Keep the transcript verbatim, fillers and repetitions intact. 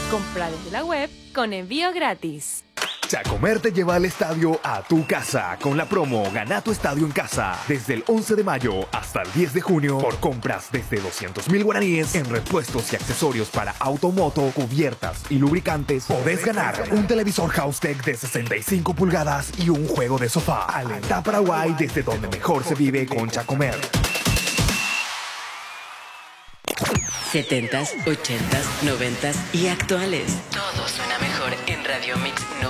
Compra desde la web con envío gratis. Chacomer te lleva al estadio a tu casa con la promo Gana tu estadio en casa desde el once de mayo hasta el diez de junio por compras desde doscientos mil guaraníes en repuestos y accesorios para automoto, cubiertas y lubricantes. Podés ganar un televisor House-Tech de sesenta y cinco pulgadas y un juego de sofá. Alentá Paraguay desde donde mejor se vive con Chacomer. setentas, ochentas, noventas y actuales. Todo suena mejor en Radio Mix.